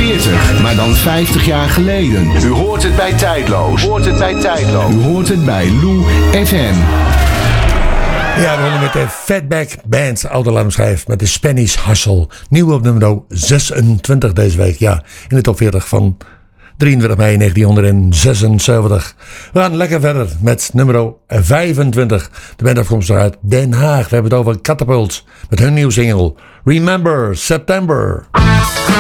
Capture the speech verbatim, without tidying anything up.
veertig, maar dan vijftig jaar geleden. U hoort het bij Tijdloos. U hoort het bij Tijdloos. U hoort het bij Lou F M. Ja, we begonnen met de Fatback Band, oude alarmschijf, met de Spanish Hustle. Nieuw op nummer zesentwintig deze week, ja, in de top veertig van drieëntwintig mei negentienhonderdzesenzeventig. We gaan lekker verder met nummer vijfentwintig. De band afkomstig uit Den Haag. We hebben het over Catapult met hun nieuwe single Remember September.